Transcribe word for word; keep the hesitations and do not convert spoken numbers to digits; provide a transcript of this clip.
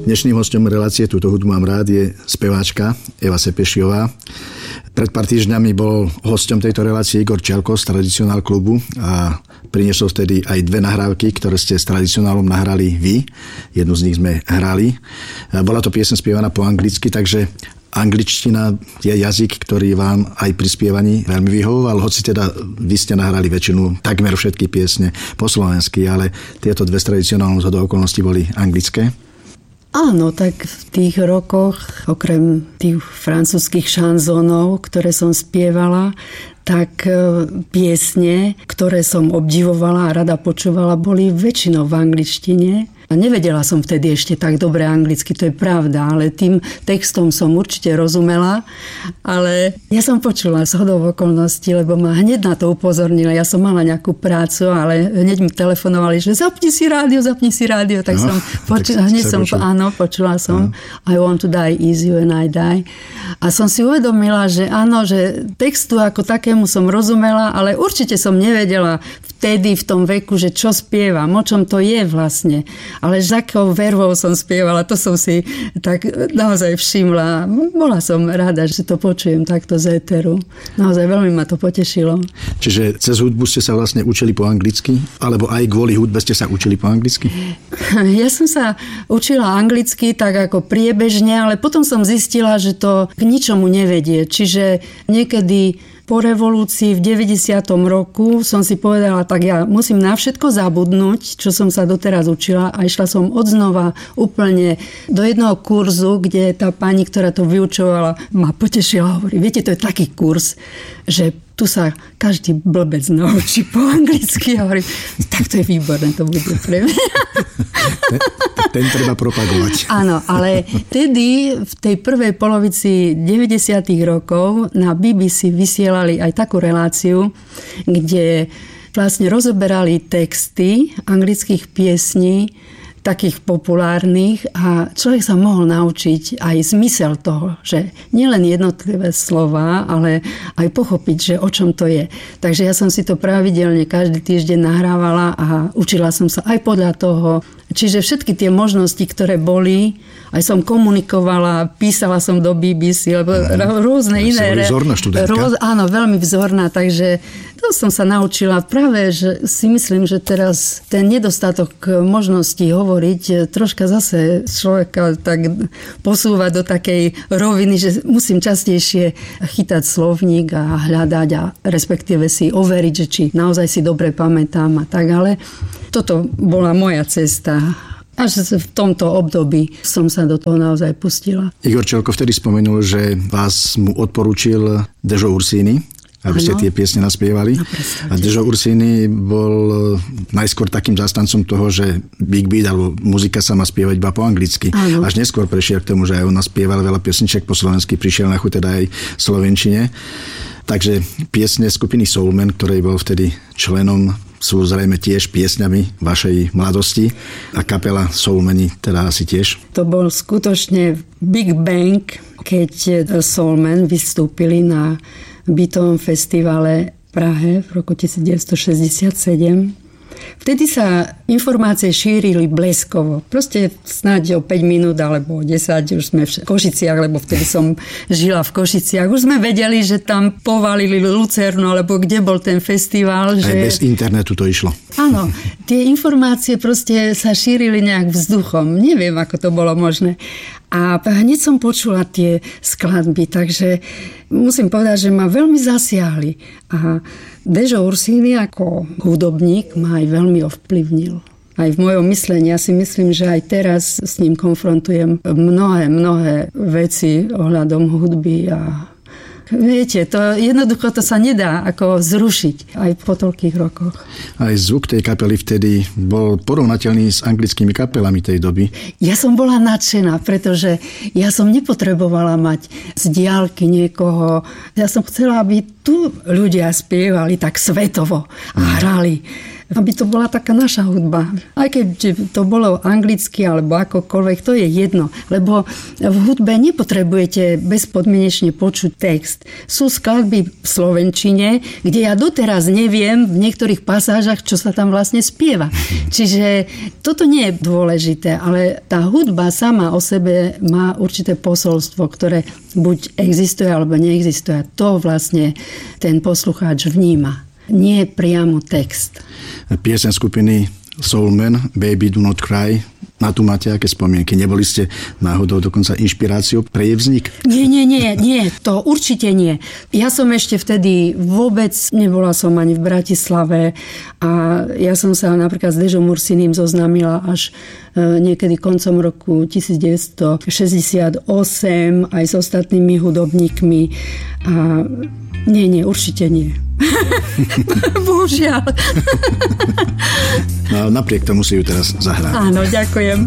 Dnešným hosťom relácie Túto hudbu mám rád je speváčka Eva Sepešiová. Pred pár týždňami bol hosťom tejto relácie Igor Čelko z Tradicionál klubu a priniesol vtedy aj dve nahrávky, ktoré ste s Tradicionálom nahrali vy. Jednu z nich sme hrali. Bola to pieseň spievaná po anglicky, takže angličtina je jazyk, ktorý vám aj pri spievaní veľmi vyhovoval, hoci teda vy ste nahrali väčšinu, takmer všetky piesne po slovensky, ale tieto dve z Tradicionálom zhodou okolností boli anglické. Áno, tak v tých rokoch, okrem tých francúzskych šanzónov, ktoré som spievala, tak piesne, ktoré som obdivovala a rada počúvala, boli väčšinou v angličtine. A nevedela som vtedy ešte tak dobre anglicky, to je pravda, ale tým textom som určite rozumela. Ale ja som počula zhodou okolností, lebo ma hneď na to upozornila. Ja som mala nejakú prácu, ale hneď mi telefonovali, že zapni si rádio, zapni si rádio. Tak no, som počula, hneď som, počul. áno, počula som no. I want to die easy when I die. A som si uvedomila, že áno, že textu ako takému som rozumela, ale určite som nevedela vtedy v tom veku, že čo spievam, o čom to je vlastne. Ale s akou vervou som spievala, to som si tak naozaj všimla. Bola som rada, že to počujem takto z éteru. Naozaj veľmi ma to potešilo. Čiže cez hudbu ste sa vlastne učili po anglicky? Alebo aj kvôli hudbe ste sa učili po anglicky? Ja som sa učila anglicky tak ako priebežne, ale potom som zistila, že to k ničomu nevedie. Čiže niekedy po revolúcii v deväťdesiatom roku som si povedala, tak ja musím na všetko zabudnúť, čo som sa doteraz učila a išla som odznova úplne do jednoho kurzu, kde tá pani, ktorá to vyučovala, ma potešila, hovorí, viete, to je taký kurz, že tu sa každý blbec naučí po anglicky a hovorí, tak to je výborné, to bude pre mňa. Ten, ten treba propagovať. Áno, ale tedy v tej prvej polovici deväťdesiatych rokov na bé bé cé vysielali aj takú reláciu, kde vlastne rozoberali texty anglických piesní, takých populárnych a človek sa mohol naučiť aj zmysel toho, že nielen jednotlivé slová, ale aj pochopiť, že o čom to je. Takže ja som si to pravidelne každý týždeň nahrávala a učila som sa aj podľa toho. Čiže všetky tie možnosti, ktoré boli, aj som komunikovala, písala som do bé bé cé, lebo mm. rôzne ja iné. Vzorná študentka. Roz, áno, veľmi vzorná, takže to som sa naučila. Práve, že si myslím, že teraz ten nedostatok možností hovoriť troška zase človeka tak posúva do takej roviny, že musím častejšie chytať slovník a hľadať a respektíve si overiť, že či naozaj si dobre pamätám a tak, ale toto bola moja cesta. Až v tomto období som sa do toho naozaj pustila. Igor Čelko vtedy spomenul, že vás mu odporúčil Dežo Ursini, aby ste tie piesne naspievali. No, a Dežo Ursini bol najskôr takým zástancom toho, že big beat alebo muzika sa má spievať iba po anglicky. Áno. Až neskôr prešiel k tomu, že aj on naspieval veľa piesniček po slovensky, prišiel na chuť teda aj v slovenčine. Takže piesne skupiny Soulman, ktorej bol vtedy členom, sú zrejme tiež piesňami vašej mladosti a kapela Soulmani teda asi tiež. To bol skutočne Big Bang, keď Soulman vystúpili na bytovom festivale v Prahe v roku devätnásťstošesťdesiatsedem. Vtedy sa informácie šírili bleskovo. Proste snáď o päť minút alebo o desať už sme v Košiciach, lebo vtedy som žila v Košiciach. Už sme vedeli, že tam povalili Lucernu, alebo kde bol ten festival. Aj že... bez internetu to išlo. Áno, tie informácie proste sa šírili nejak vzduchom. Neviem, ako to bolo možné. A hneď som počula tie skladby, takže musím povedať, že ma veľmi zasiahli. A Dežo Ursini ako hudobník ma aj veľmi ovplyvnil. Aj v mojom myslení. Ja si myslím, že aj teraz s ním konfrontujem mnohé, mnohé veci ohľadom hudby a viete, to jednoducho to sa nedá ako zrušiť aj po toľkých rokoch. Aj zvuk tej kapely vtedy bol porovnateľný s anglickými kapelami tej doby. Ja som bola nadšená, pretože ja som nepotrebovala mať z diaľky niekoho. Ja som chcela, aby tu ľudia spievali tak svetovo a hrali aby to bola taká naša hudba. Aj keď to bolo anglicky alebo akokoľvek, to je jedno. Lebo v hudbe nepotrebujete bezpodmienečne počuť text. Sú skladby v slovenčine, kde ja doteraz neviem v niektorých pasážach, čo sa tam vlastne spieva. Čiže toto nie je dôležité, ale tá hudba sama o sebe má určité posolstvo, ktoré buď existuje, alebo neexistuje. To vlastne ten poslucháč vníma. Nie priamo text. Pieseň skupiny Soulman, Baby Do Not Cry, na tu máte aké spomienky? Neboli ste náhodou dokonca inšpiráciou pre jej vznik? Nie, nie, nie, nie, to určite nie. Ja som ešte vtedy vôbec nebola som ani v Bratislave a ja som sa napríklad s Dežom Mursinim zoznámila až niekedy koncom roku devätnásťstošesťdesiatosem aj s ostatnými hudobníkmi a nie, nie, určite nie. Bohužiaľ. No, napriek tomu si ju teraz zahrám. Áno, ďakujem.